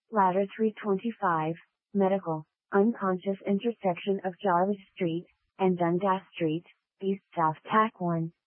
Ladder 325, Medical, unconscious intersection of Jarvis Street and Dundas Street, East South TAC 1.